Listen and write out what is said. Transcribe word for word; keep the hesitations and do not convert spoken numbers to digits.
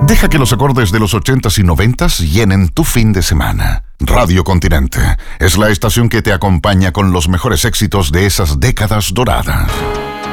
Deja que los acordes de los ochentas y noventas llenen tu fin de semana. Radio Continente es la estación que te acompaña con los mejores éxitos de esas décadas doradas.